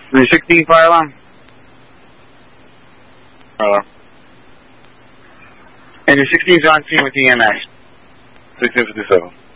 The 16 fire alarm. Hello. And your 16's on scene with EMS. 1657.